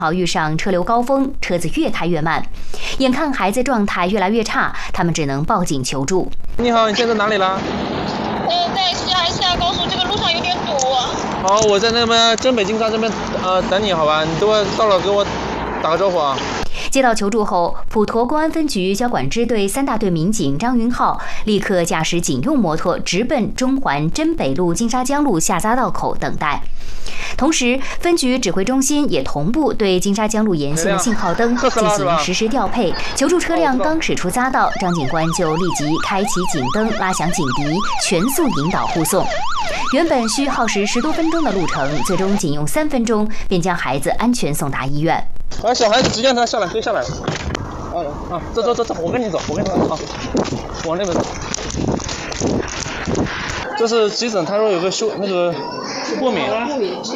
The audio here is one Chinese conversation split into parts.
好遇上车流高峰，车子越开越慢，眼看孩子状态越来越差，他们只能报警求助。 你好，你现在在哪里啦？ 在下高速，这个路上有点堵。 好，我在那边真北京站这边等你，好吧？你等会到了给我打个招呼啊。 接到求助后，普陀公安分局交管支队3大队民警张云浩立刻驾驶警用摩托直奔中环真北路金沙江路下匝道口等待。同时，分局指挥中心也同步对金沙江路沿线的信号灯进行实时调配。求助车辆刚驶出匝道，张警官就立即开启警灯，拉响警笛，全速引导护送。原本需耗时10多分钟的路程，最终仅用3分钟便将孩子安全送达医院。 小孩子直接让他下来，可以下来。走，我跟你走，啊，往那边走。这是急诊，他说有个过敏。来，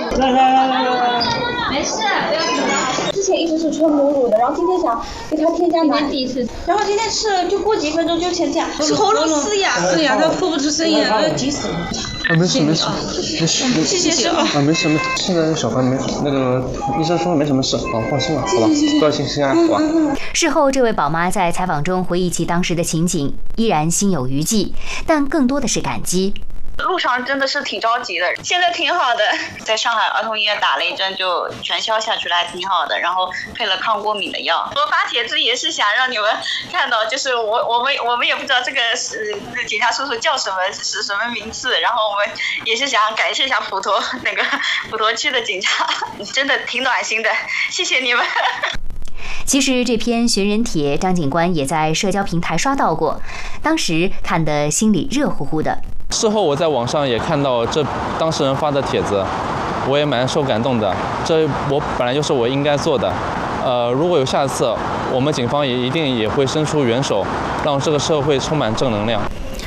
没事，不要紧张。之前一直是纯母乳的，然后今天想给他添加奶，第一次。然后今天吃了，就过几分钟就全这样，喉咙嘶哑，他哭不出声音，急死了。 没事， 谢谢师傅。 没事，现在小孩没医生说没什么事，放心了，好吧？多心安，好吧？ 事后，这位宝妈在采访中回忆起当时的情景，依然心有余悸，但更多的是感激。 路上真的是挺着急的，现在挺好的，在上海儿童医院打了一针就全消下去了，还挺好的，然后配了抗过敏的药。我发帖子也是想让你们看到，就是我们也不知道这个警察叔叔叫什么是什么名字，然后我们也是想感谢一下普陀区的警察，真的挺暖心的，谢谢你们。 其实这篇寻人帖，张警官也在社交平台刷到过，当时看得心里热乎乎的。 事后我在网上也看到这当事人发的帖子，我也蛮受感动的。这我本来就是我应该做的。如果有下次，我们警方一定也会伸出援手，让这个社会充满正能量。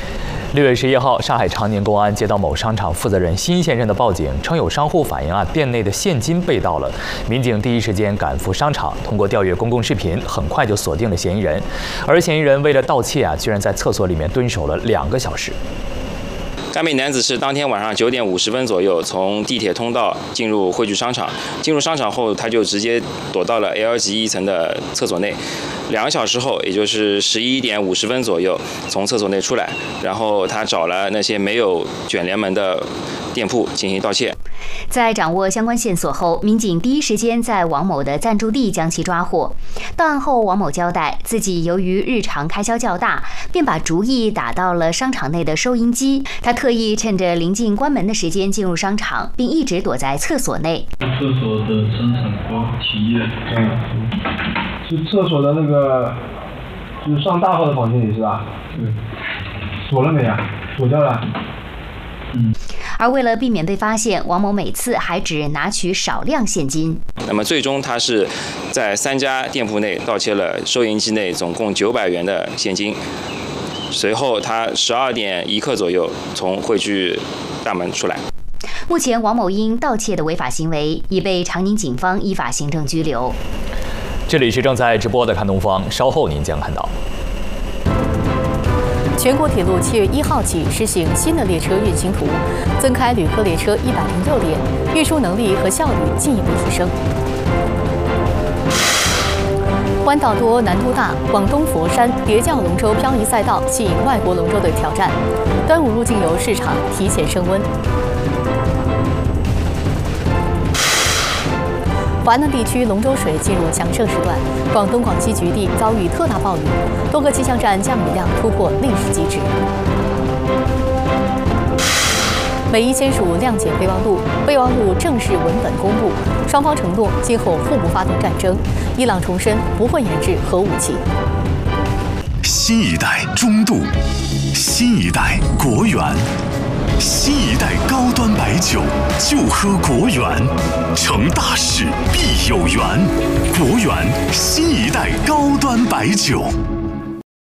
6月11号，上海长宁公安接到某商场负责人辛先生的报警，称有商户反映店内的现金被盗了。民警第一时间赶赴商场，通过调阅公共视频，很快就锁定了嫌疑人。而嫌疑人为了盗窃居然在厕所里面蹲守了2个小时。 该名男子是当天晚上9点50分左右从地铁通道进入汇聚商场，进入商场后，他就直接躲到了 L 级1层的厕所内。2个小时后，也就是11点50分左右，从厕所内出来，然后他找了那些没有卷帘门的店铺进行盗窃。 在掌握相关线索后，民警第一时间在王某的暂住地将其抓获。到案后，王某交代，自己由于日常开销较大，便把主意打到了商场内的收银机。他特意趁着临近关门的时间进入商场，并一直躲在厕所内。 厕所的生产包体液，就厕所的那个，就是上大号的房间里是吧？对。锁了没呀？锁掉了。 而为了避免被发现，王某每次还只拿取少量现金。 那么最终他是在3家店铺内盗窃了收银机内总共900元的现金。随后他12点1刻左右从汇聚大门出来。 目前，王某因盗窃的违法行为已被长宁警方依法行政拘留。 这里是正在直播的看东方，稍后您将看到。 全国铁路7月1号起实行新的列车运行图，增开旅客列车106列，运输能力和效率进一步提升。弯道多、难度大，广东佛山叠降龙舟漂移赛道吸引外国龙舟队挑战。端午入境游市场提前升温。华南地区龙舟水进入强盛时段，广东、广西局地遭遇特大暴雨，多个气象站降雨量突破历史极值。美伊签署谅解备忘录，备忘录正式文本公布，双方承诺今后互不发动战争。伊朗重申不会研制核武器。 新一代中度，新一代国源。新一代高端白酒，就喝国源，成大事必有缘。国源新一代高端白酒。